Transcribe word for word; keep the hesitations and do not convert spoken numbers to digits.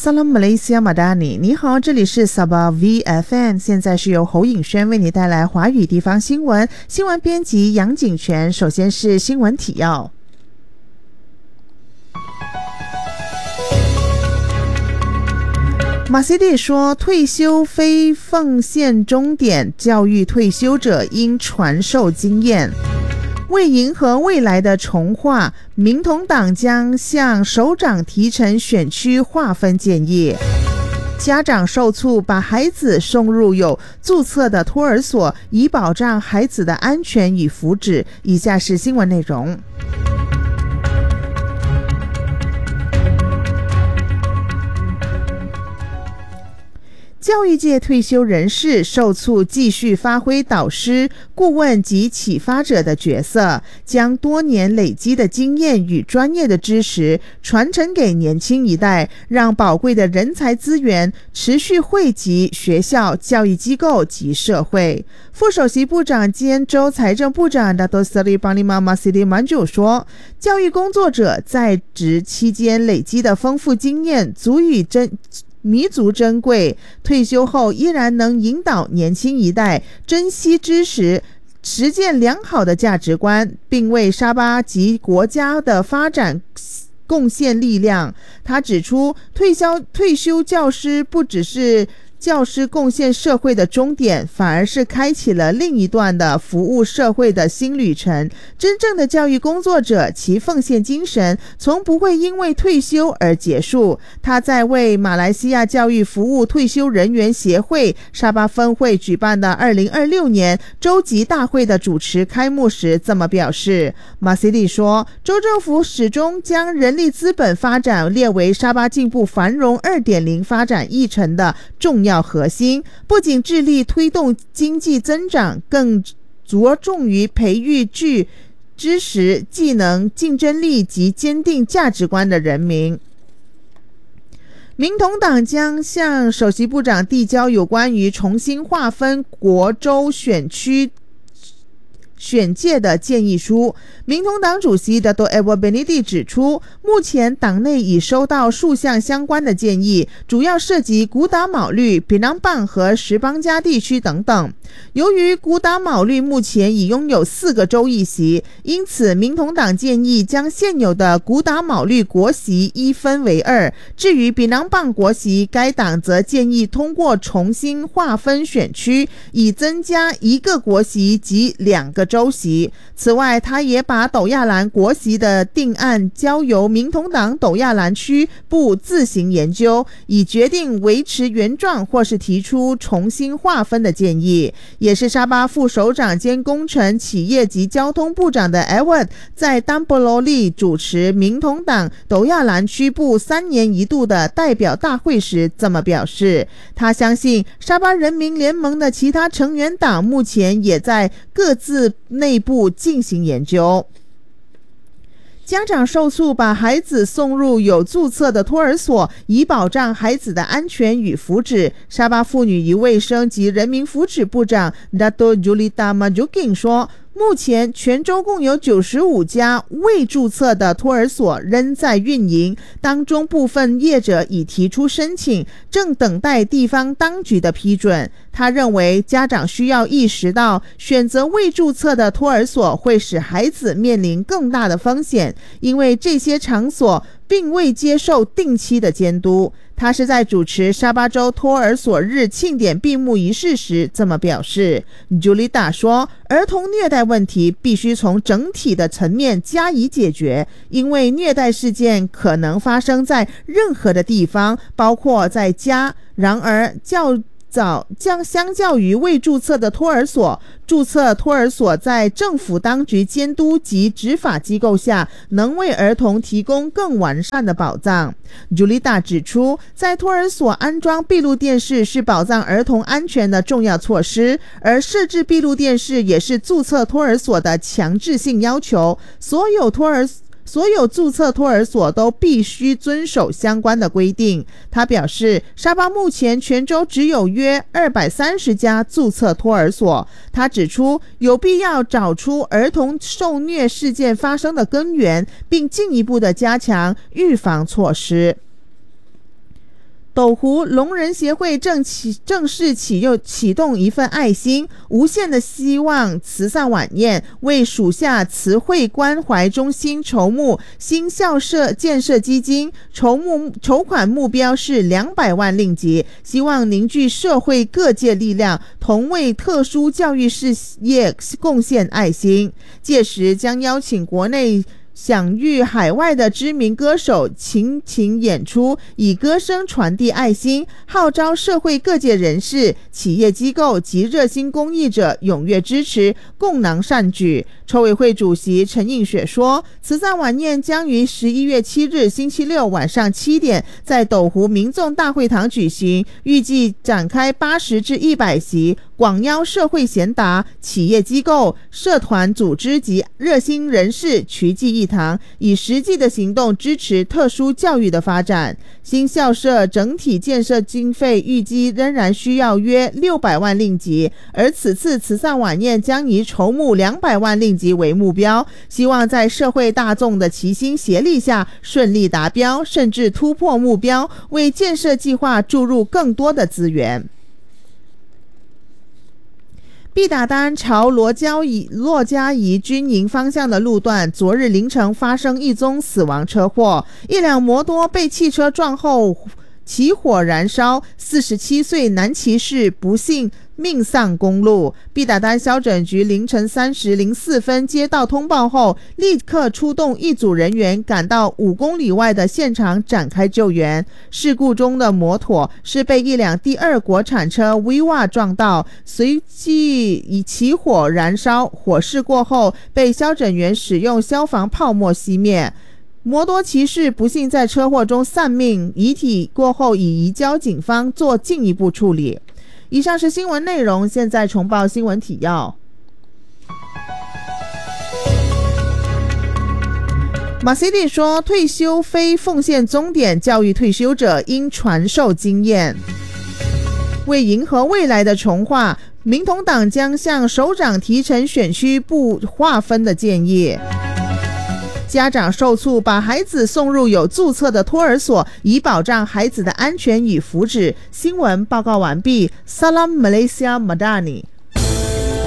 Salam Malaysia Madani， 你好，这里是 Sabah V F M， 现在是由侯颖轩为你带来华语地方新闻，新闻编辑杨景全。首先是新闻提要。马西蒂说，退休非奉献终点，教育退休者应传授经验。为迎合未来的重划，民统党将向首长提呈选区划分建议。家长受促把孩子送入有注册的托儿所，以保障孩子的安全与福祉。以下是新闻内容。教育界退休人士受促继续发挥导师、顾问及启发者的角色，将多年累积的经验与专业的知识传承给年轻一代，让宝贵的人才资源持续惠及学校、教育机构及社会。副首席部长兼州财政部长 Dato' Seri Panglima Masidi Manju 说，教育工作者在职期间累积的丰富经验足以真弥足珍贵，退休后依然能引导年轻一代珍惜知识，实践良好的价值观，并为沙巴及国家的发展贡献力量。他指出，退休退休教师不只是教师贡献社会的终点，反而是开启了另一段的服务社会的新旅程。真正的教育工作者，其奉献精神从不会因为退休而结束。他在为马来西亚教育服务退休人员协会沙巴分会举办的二零二六年州级大会的主持开幕时这么表示。马西利说，州政府始终将人力资本发展列为沙巴进步繁荣 二点零 发展议程的重要核心，不仅致力推动经济增长，更着重于培育具知识、技能、竞争力及坚定价值观的人民。民统党将向首席部长递交有关于重新划分国州选区选界的建议书。民统党主席 Dato' Edward Benedi 指出，目前党内已收到数项相关的建议，主要涉及古打卯绿、槟榔棒和石邦加地区等等。由于古打卯绿目前已拥有四个州议席，因此民统党建议将现有的古打卯绿国席一分为二。至于槟榔棒国席，该党则建议通过重新划分选区，以增加一个国席及两个州席。此外，他也把斗亚兰国席的定案交由民统党斗亚兰区部自行研究，以决定维持原状或是提出重新划分的建议。也是沙巴副首长兼工程、企业及交通部长的 Edward 在丹布罗利主持民统党斗亚兰区部三年一度的代表大会时这么表示。他相信沙巴人民联盟的其他成员党目前也在各自内部进行研究。家长受促把孩子送入有注册的托儿所，以保障孩子的安全与福祉。沙巴妇女与卫生及人民福祉部长 Dato' Julita Majuking 说，目前全州共有九十五家未注册的托儿所仍在运营，当中部分业者已提出申请，正等待地方当局的批准。他认为家长需要意识到，选择未注册的托儿所会使孩子面临更大的风险，因为这些场所并未接受定期的监督。他是在主持沙巴州托儿所日庆典闭幕仪式时这么表示。Julita 说，儿童虐待问题必须从整体的层面加以解决，因为虐待事件可能发生在任何的地方，包括在家。然而较早将相较于未注册的托儿所，注册托儿所在政府当局监督及执法机构下，能为儿童提供更完善的保障。Julita 指出，在托儿所安装闭路电视是保障儿童安全的重要措施，而设置闭路电视也是注册托儿所的强制性要求。所有托儿所有注册托儿所都必须遵守相关的规定。他表示，沙巴目前全州只有约二百三十家注册托儿所。他指出，有必要找出儿童受虐事件发生的根源，并进一步的加强预防措施。 斗湖聋人协会正启正式启用启动一份爱心无限的希望慈善晚宴，为属下慈惠关怀中心筹募新校舍建设基金，筹募筹款目标是两百万令吉，希望凝聚社会各界力量，同为特殊教育事业贡献爱心。届时将邀请国内享誉海外的知名歌手倾情演出，以歌声传递爱心，号召社会各界人士、企业机构及热心公益者踊跃支持，共囊善举。筹委会主席陈映雪说，慈善晚宴将于十一月七日星期六晚上七点在斗湖民众大会堂举行，预计展开八十至一百席，广邀社会贤达、企业机构、社团组织及热心人士齐聚一堂，以实际的行动支持特殊教育的发展。新校舍整体建设经费预计仍然需要约六百万令吉，而此次慈善晚宴将以筹募两百万令吉为目标，希望在社会大众的齐心协力下顺利达标，甚至突破目标，为建设计划注入更多的资源。毕打丹朝罗加仪洛加仪军营方向的路段，昨日凌晨发生一宗死亡车祸，一辆摩托被汽车撞后起火燃烧，四十七岁男骑士不幸命丧公路。毕打丹消诊局凌晨三时零四分接到通报后，立刻出动一组人员赶到五公里外的现场展开救援。事故中的摩托是被一辆第二国产车 Viva 撞到，随即以起火燃烧，火势过后被消诊员使用消防泡沫熄灭。摩托骑士不幸在车祸中丧命，遗体过后已移交警方做进一步处理。以上是新闻内容，现在重报新闻提要。马西蒂说，退休非奉献终点，教育退休者应传授经验。为迎合未来的重划，民统党将向首长提呈选区不划分的建议。家长受促把孩子送入有注册的托儿所，以保障孩子的安全与福祉。新闻报告完毕。Salam Malaysia Madani。